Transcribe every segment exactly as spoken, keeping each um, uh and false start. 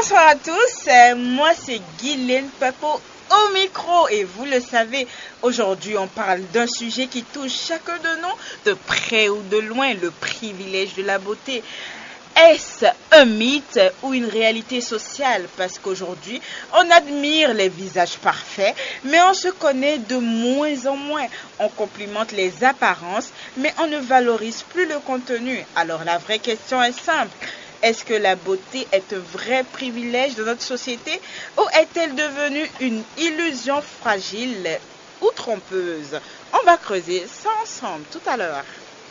Bonsoir à tous, euh, moi c'est Guylaine Papo au micro et vous le savez, aujourd'hui on parle d'un sujet qui touche chacun de nous, de près ou de loin, le privilège de la beauté. Est-ce un mythe ou une réalité sociale? Parce qu'aujourd'hui, on admire les visages parfaits, mais on se connaît de moins en moins. On complimente les apparences, mais on ne valorise plus le contenu. Alors la vraie question est simple. Est-ce que la beauté est un vrai privilège de notre société ou est-elle devenue une illusion fragile ou trompeuse? On va creuser ça ensemble tout à l'heure.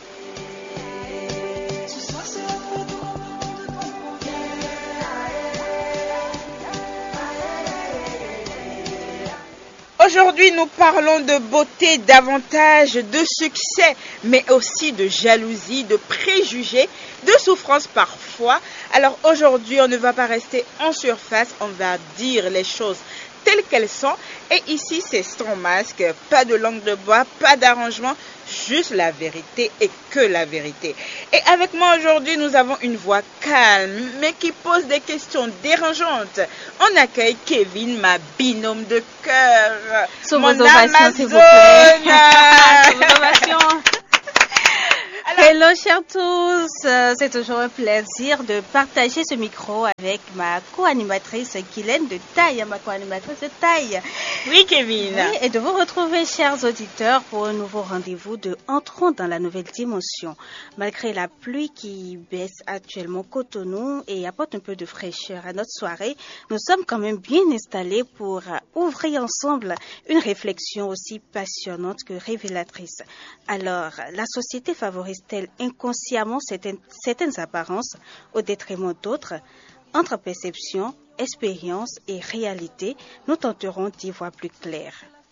Aujourd'hui, nous parlons de beauté, davantage de succès, mais aussi de jalousie, de préjugés, de souffrance parfois. Alors aujourd'hui, on ne va pas rester en surface, on va dire les choses telles qu'elles sont. Et ici, c'est sans masque, pas de langue de bois, pas d'arrangement, juste la vérité et que la vérité. Et avec moi aujourd'hui, nous avons une voix calme, mais qui pose des questions dérangeantes. On accueille Kevin, ma binôme de cœur. Sous mon vos ovations, s'il vous Amazone. plaît. Sous vos ovations. Hello chers tous, Euh, c'est toujours un plaisir de partager ce micro avec ma co-animatrice Guylaine de taille, ma co-animatrice de taille. Oui, Kevin. Oui, et de vous retrouver, chers auditeurs, pour un nouveau rendez-vous de Entrons dans la nouvelle dimension. Malgré la pluie qui baisse actuellement Cotonou et apporte un peu de fraîcheur à notre soirée, nous sommes quand même bien installés pour euh, ouvrir ensemble une réflexion aussi passionnante que révélatrice. Alors, la société favorise-t-elle inconsciemment certaines, certaines apparences au détriment d'autres? Entre perception, expérience et réalité, nous tenterons d'y voir plus clair.